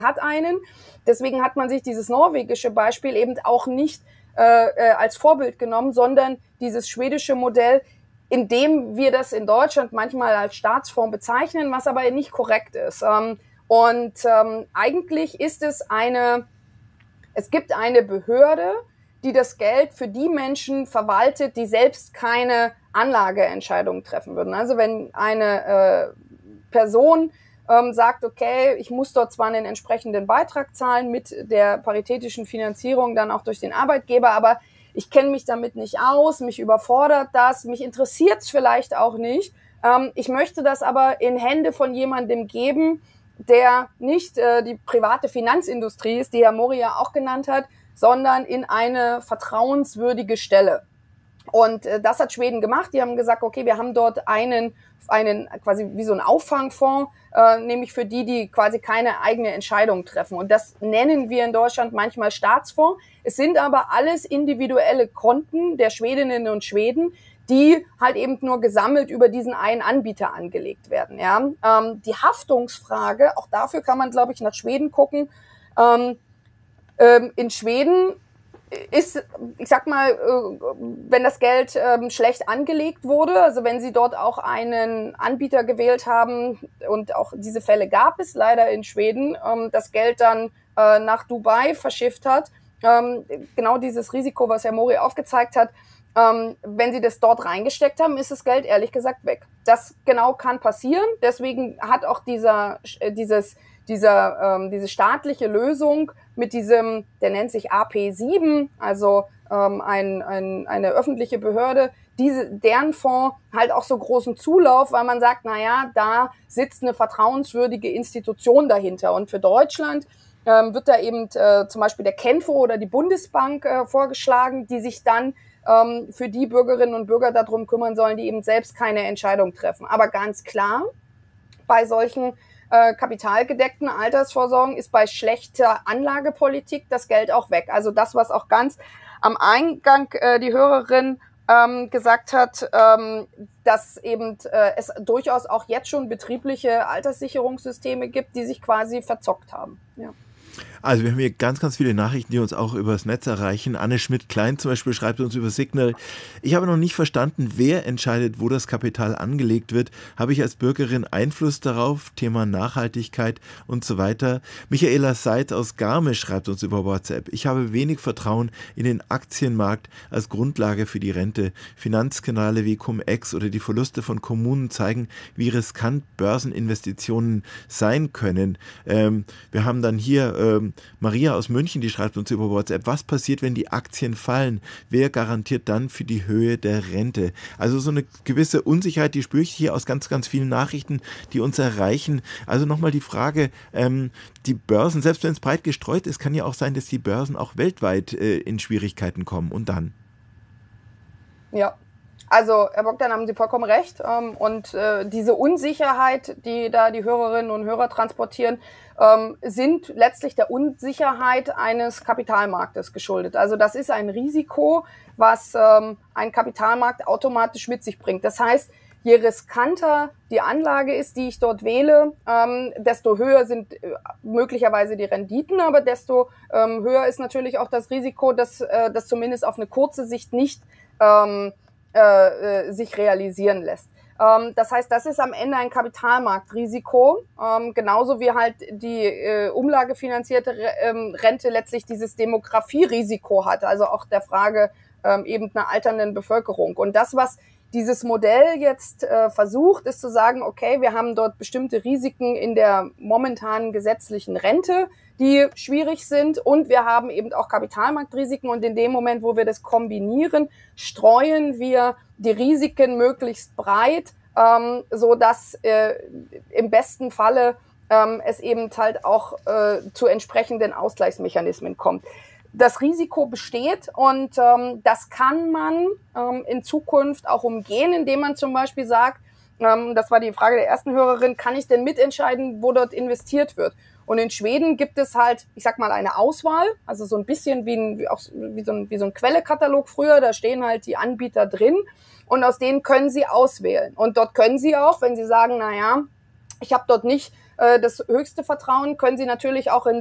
hat einen. Deswegen hat man sich dieses norwegische Beispiel eben auch nicht als Vorbild genommen, sondern dieses schwedische Modell, in dem wir das in Deutschland manchmal als Staatsform bezeichnen, was aber nicht korrekt ist. Eigentlich ist es gibt eine Behörde, die das Geld für die Menschen verwaltet, die selbst keine Anlageentscheidungen treffen würden. Also wenn eine Person sagt, okay, ich muss dort zwar einen entsprechenden Beitrag zahlen mit der paritätischen Finanzierung dann auch durch den Arbeitgeber, aber ich kenne mich damit nicht aus, mich überfordert das, mich interessiert es vielleicht auch nicht. Ich möchte das aber in Hände von jemandem geben, der nicht die private Finanzindustrie ist, die Herr Mori ja auch genannt hat, sondern in eine vertrauenswürdige Stelle. Und das hat Schweden gemacht. Die haben gesagt, okay, wir haben dort einen quasi wie so ein Auffangfonds, nämlich für die quasi keine eigene Entscheidung treffen. Und das nennen wir in Deutschland manchmal Staatsfonds. Es sind aber alles individuelle Konten der Schwedinnen und Schweden, die halt eben nur gesammelt über diesen einen Anbieter angelegt werden. Ja, die Haftungsfrage, auch dafür kann man, glaube ich, nach Schweden gucken. In Schweden ist, ich sag mal, wenn das Geld schlecht angelegt wurde, also wenn Sie dort auch einen Anbieter gewählt haben, und auch diese Fälle gab es leider in Schweden, das Geld dann nach Dubai verschifft hat, genau dieses Risiko, was Herr Mori aufgezeigt hat, wenn Sie das dort reingesteckt haben, ist das Geld ehrlich gesagt weg. Das genau kann passieren, deswegen hat auch diese staatliche Lösung mit diesem, der nennt sich AP7, also eine öffentliche Behörde, deren Fonds halt auch so großen Zulauf, weil man sagt, naja, da sitzt eine vertrauenswürdige Institution dahinter. Und für Deutschland wird da eben zum Beispiel der Kenfo oder die Bundesbank vorgeschlagen, die sich dann für die Bürgerinnen und Bürger darum kümmern sollen, die eben selbst keine Entscheidung treffen. Aber ganz klar, bei solchen kapitalgedeckten Altersvorsorgen ist bei schlechter Anlagepolitik das Geld auch weg. Also das, was auch ganz am Eingang die Hörerin gesagt hat, dass eben es durchaus auch jetzt schon betriebliche Alterssicherungssysteme gibt, die sich quasi verzockt haben. Ja. Also wir haben hier ganz, ganz viele Nachrichten, die uns auch übers Netz erreichen. Anne Schmidt-Klein zum Beispiel schreibt uns über Signal: Ich habe noch nicht verstanden, wer entscheidet, wo das Kapital angelegt wird. Habe ich als Bürgerin Einfluss darauf? Thema Nachhaltigkeit und so weiter. Michaela Seitz aus Garmisch schreibt uns über WhatsApp: Ich habe wenig Vertrauen in den Aktienmarkt als Grundlage für die Rente. Finanzkanäle wie Cum-Ex oder die Verluste von Kommunen zeigen, wie riskant Börseninvestitionen sein können. Wir haben dann hier Maria aus München, die schreibt uns über WhatsApp: Was passiert, wenn die Aktien fallen? Wer garantiert dann für die Höhe der Rente? Also so eine gewisse Unsicherheit, die spüre ich hier aus ganz, ganz vielen Nachrichten, die uns erreichen. Also nochmal die Frage, die Börsen, selbst wenn es breit gestreut ist, kann ja auch sein, dass die Börsen auch weltweit in Schwierigkeiten kommen. Und dann? Ja. Also, Herr Bogdan, haben Sie vollkommen recht. Und diese Unsicherheit, die da die Hörerinnen und Hörer transportieren, sind letztlich der Unsicherheit eines Kapitalmarktes geschuldet. Also das ist ein Risiko, was ein Kapitalmarkt automatisch mit sich bringt. Das heißt, je riskanter die Anlage ist, die ich dort wähle, desto höher sind möglicherweise die Renditen, aber desto höher ist natürlich auch das Risiko, dass das zumindest auf eine kurze Sicht nicht sich realisieren lässt. Das heißt, das ist am Ende ein Kapitalmarktrisiko, genauso wie halt die umlagefinanzierte Rente letztlich dieses Demografierisiko hat, also auch der Frage eben einer alternden Bevölkerung. Und das, was dieses Modell jetzt versucht, ist zu sagen, okay, wir haben dort bestimmte Risiken in der momentanen gesetzlichen Rente, die schwierig sind, und wir haben eben auch Kapitalmarktrisiken, und in dem Moment, wo wir das kombinieren, streuen wir die Risiken möglichst breit, so dass im besten Falle es eben halt auch zu entsprechenden Ausgleichsmechanismen kommt. Das Risiko besteht, und das kann man in Zukunft auch umgehen, indem man zum Beispiel sagt, das war die Frage der ersten Hörerin, kann ich denn mitentscheiden, wo dort investiert wird? Und in Schweden gibt es halt, ich sag mal, eine Auswahl, also so ein bisschen wie so ein Quellekatalog früher, da stehen halt die Anbieter drin, und aus denen können Sie auswählen. Und dort können Sie auch, wenn Sie sagen, naja, ich habe dort nicht das höchste Vertrauen können Sie natürlich auch in